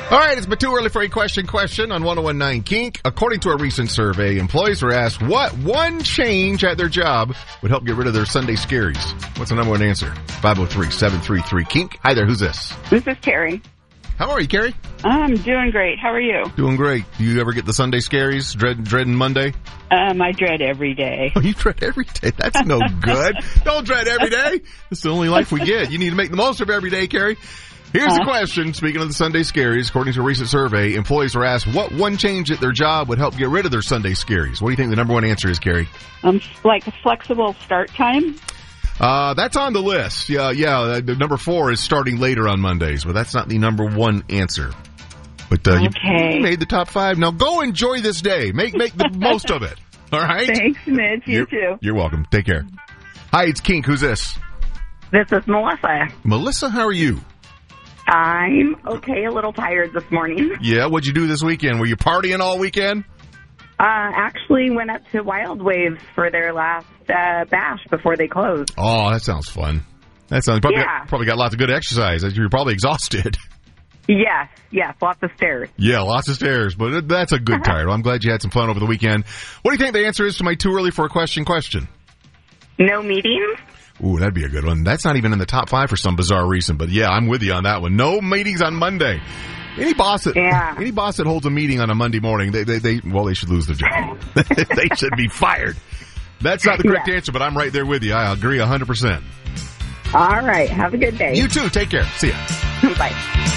All right, it's but too early for a question on 101.9 Kink. According to a recent survey, employees were asked what one change at their job would help get rid of their Sunday scaries. What's the number one answer? 503-733-KINK. Hi there, who's this? This is Terry. How are you, Carrie? I'm doing great. How are you? Doing great. Do you ever get the Sunday scaries? Dreading Monday? I dread every day. Oh, you dread every day? That's no good. Don't dread every day. It's the only life we get. You need to make the most of every day, Carrie. Here's the question. Speaking of the Sunday scaries, according to a recent survey, employees were asked what one change at their job would help get rid of their Sunday scaries. What do you think the number one answer is, Carrie? Like a flexible start time. That's on the list. Yeah. The number 4 is starting later on Mondays, but that's not the number one answer. But you made the top 5. Now go enjoy this day. Make the most of it. All right. Thanks, Mitch. You too. You're welcome. Take care. Hi, it's Kink. Who's this? This is Melissa. Melissa, how are you? I'm okay. A little tired this morning. Yeah. What'd you do this weekend? Were you partying all weekend? Actually went up to Wild Waves for their last bash before they closed. Oh, that sounds fun. Probably got lots of good exercise. You're probably exhausted. Yes, lots of stairs. Yeah, lots of stairs, but that's a good tire. Well, I'm glad you had some fun over the weekend. What do you think the answer is to my too early for a question? No meetings? Ooh, that'd be a good one. That's not even in the top 5 for some bizarre reason, but yeah, I'm with you on that one. No meetings on Monday. Any boss that holds a meeting on a Monday morning, they should lose their job. They should be fired. That's not the correct answer, but I'm right there with you. I agree 100%. All right. Have a good day. You too. Take care. See ya. Bye.